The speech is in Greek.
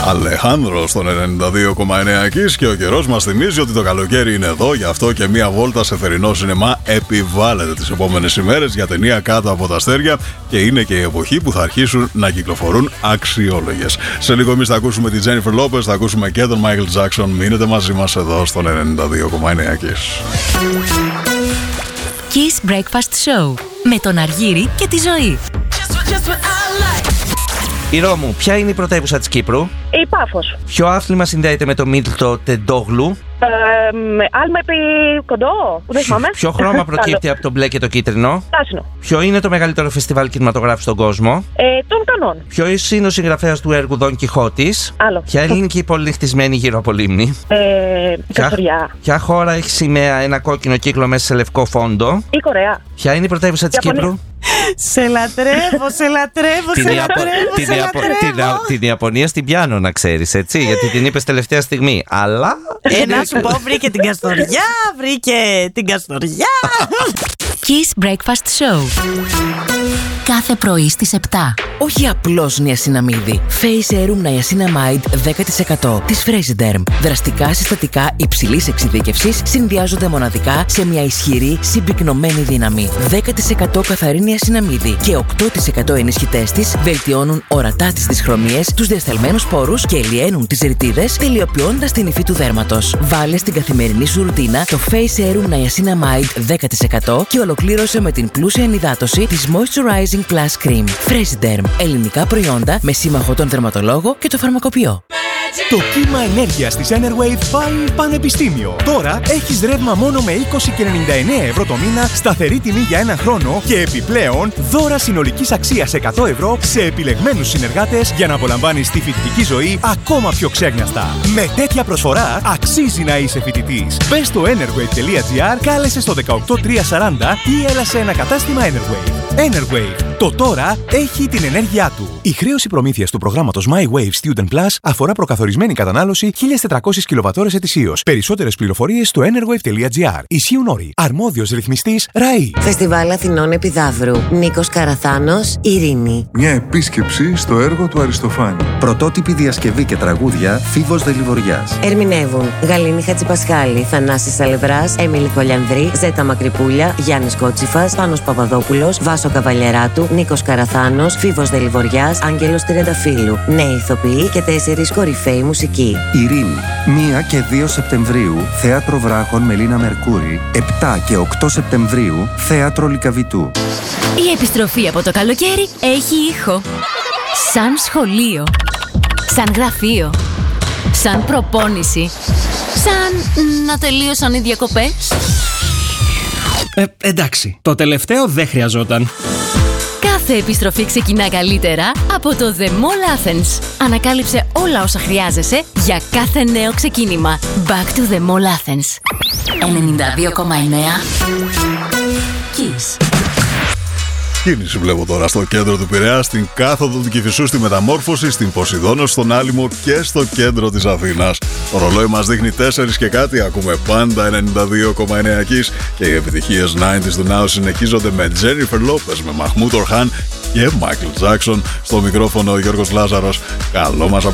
Αλεχάνδρο στον 92,9 Kiss και ο καιρός μας θυμίζει ότι το καλοκαίρι είναι εδώ, γι' αυτό και μία βόλτα σε θερινό σινεμά επιβάλλεται τις επόμενες ημέρες για ταινία Κάτω από τα αστέρια και είναι και η εποχή που θα αρχίσουν να κυκλοφορούν αξιόλογες. Σε λίγο εμείς θα ακούσουμε τη Jennifer Lopez, θα ακούσουμε και τον Michael Jackson. Μείνετε μαζί μας εδώ στον 92,9 Kiss. Kiss Breakfast Show με τον Αργύρη και τη Ζωή. Η Ρώμου, ποια είναι η πρωτεύουσα της Κύπρου? Η Πάφος. Ποιο άθλημα συνδέεται με το Μίτλτο Τεντόγλου? Άλμα επί κοντό, δεν θυμάμαι. Ποιο χρώμα προκύπτει από το μπλε και το κίτρινο? Πράσινο. Ποιο είναι το μεγαλύτερο φεστιβάλ κινηματογράφου στον κόσμο? Των Κανών. Ποιο είναι ο συγγραφέας του έργου Δον Κιχώτης? Άλλο. Ποια ελληνική πόλη είναι χτισμένη γύρω από λίμνη? Καστοριά. Ποια χώρα έχει σημαία ένα κόκκινο κύκλο μέσα σε λευκό φόντο? Η Κορέα. Ποια είναι η πρωτεύουσα της Κύπρου? Σε λατρεύω, σε λατρεύω, σε λατρεύω. Την Ιαπωνία στην πιάνω, να ξέρεις, έτσι, γιατί την είπες τελευταία στιγμή. Αλλά. Να σου πω, βρήκε την Καστοριά, βρήκε την Καστοριά. Kiss Breakfast Show. Κάθε πρωί στις 7. Όχι απλώς νιασιναμίδι. Face Serum Niacinamide 10% της Fresiderm. Δραστικά συστατικά υψηλής εξειδίκευσης συνδυάζονται μοναδικά σε μια ισχυρή συμπυκνωμένη δύναμη. 10% καθαρή νιασιναμίδι και 8% ενισχυτές της βελτιώνουν ορατά τις δυσχρωμίες, τους διασταλμένους πόρους και λιένουν τις ρητίδες, τελειοποιώντας την υφή του δέρματος. Βάλε στην καθημερινή σου ρουτίνα το Face Serum Niacinamide 10% και ολοκλήρωσε με την πλούσια ενυδάτωση της Moisturizing Plus Cream. Fresiderm. Ελληνικά προϊόντα με σύμμαχο τον δερματολόγο και το φαρμακοποιό. Το κύμα ενέργειας της Enerwave πάει πανεπιστήμιο. Τώρα έχεις ρεύμα μόνο με 20,99 ευρώ το μήνα, σταθερή τιμή για ένα χρόνο και επιπλέον δώρα συνολικής αξίας 100 ευρώ σε επιλεγμένους συνεργάτες για να απολαμβάνεις τη φοιτητική ζωή ακόμα πιο ξέγνιαστα. Με τέτοια προσφορά αξίζει να είσαι φοιτητής. Μπες στο enerwave.gr, κάλεσε στο 18340 ή έλα σε ένα κατάστημα Enerwave. Enerwave. Το τώρα έχει την ενέργειά του. Η χρέωση προμήθειας του προγράμματος My Wave Student Plus αφορά προκαθορισμένη κατανάλωση 1.400 κιλοβατώρες ετησίως. Περισσότερες πληροφορίες στο enerwave.gr. Ισχύουν όροι. Αρμόδιος ρυθμιστής ΡΑΗ. Φεστιβάλ Αθηνών Επιδαύρου. Νίκος Καραθάνος, Ειρήνη. Μια επίσκεψη στο έργο του Αριστοφάνη. Πρωτότυπη διασκευή και τραγούδια Φίβος Δελιβοριάς. Ερμηνεύουν Γαλήνη Χατζηπασχάλη, Θανάσης Σαλευράς, Έμιλη Χολιανδρή, Ζέτα Μακρυπούλια, Γιάννης Κότσιφας, Πάνος Παπαδόπουλος, Βάσο Καβαλιεράτου, Νίκος Καραθάνος, Φίβος Δελιβοριάς, Άγγελος Τριανταφύλου. Νέοι ηθοποιοί και 4 κορυφαίοι μουσικοί. Ειρήνη. 1 και 2 Σεπτεμβρίου, Θέατρο Βράχων Μελίνα Μερκούρη. 7 και 8 Σεπτεμβρίου, Θέατρο Λυκαβητού. Η επιστροφή από το καλοκαίρι έχει ήχο. Σαν σχολείο. Σαν γραφείο. Σαν προπόνηση. Σαν να τελείωσαν οι διακοπές. Εντάξει, το τελευταίο δεν χρειαζόταν. Κάθε επιστροφή ξεκινά καλύτερα από το The Mall Athens. Ανακάλυψε όλα όσα χρειάζεσαι για κάθε νέο ξεκίνημα. Back to The Mall Athens. 92,9 Kiss. Κίνηση βλέπω τώρα στο κέντρο του Πειραιά, στην κάθοδο του Κηφισού, στη Μεταμόρφωση, στην Ποσειδώνο, στον Άλυμο και στο κέντρο της Αθήνας. Το ρολόι μας δείχνει 4 και κάτι, ακούμε πάντα 92,9 Kiss και οι επιτυχίες 90s του Now συνεχίζονται με Jennifer Lopez, με Mahmoud Orhan και Michael Jackson. Στο μικρόφωνο ο Γιώργος Λάζαρος. Καλό μας